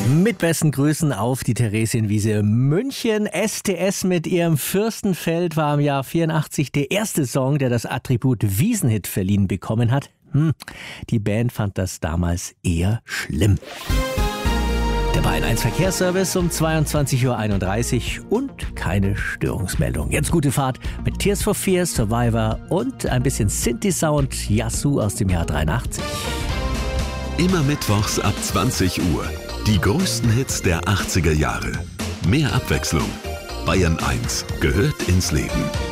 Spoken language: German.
Mit besten Grüßen auf die Theresienwiese München. STS mit ihrem Fürstenfeld war im Jahr 84 der erste Song, der das Attribut Wiesenhit verliehen bekommen hat. Die Band fand das damals eher schlimm. Der Bayern 1 Verkehrsservice um 22.31 Uhr und keine Störungsmeldung. Jetzt gute Fahrt mit Tears for Fears, Survivor und ein bisschen Synthi-Sound, Yasu aus dem Jahr 83. Immer mittwochs ab 20 Uhr. Die größten Hits der 80er Jahre. Mehr Abwechslung. Bayern 1 gehört ins Leben.